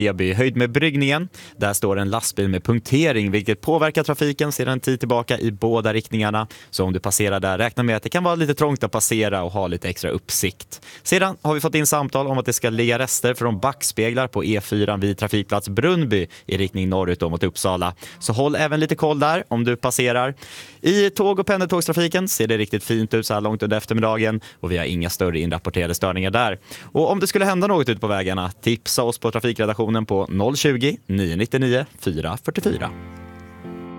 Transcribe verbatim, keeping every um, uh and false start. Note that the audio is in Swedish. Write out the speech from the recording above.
Eby höjd med bryggningen. Där står en lastbil med punktering, vilket påverkar trafiken sedan en tid tillbaka i båda riktningarna. Så om du passerar där, räkna med att det kan vara lite trångt att passera och ha lite extra uppsikt. Sedan har vi fått in samtal om att det ska ligga rester från backspeglar på E fyra vid trafikplats Brunnby i riktning norrut mot Uppsala. Så håll även lite koll där om du passerar. I tåg- och pendeltågstrafiken ser det riktigt fint ut så här långt under eftermiddagen och vi har inga större inrapporterade störningar där. Och om det skulle hända något ut på vägarna, tipsa oss på trafikredaktionen på noll tjugo, nio nio nio, fyra fyra fyra.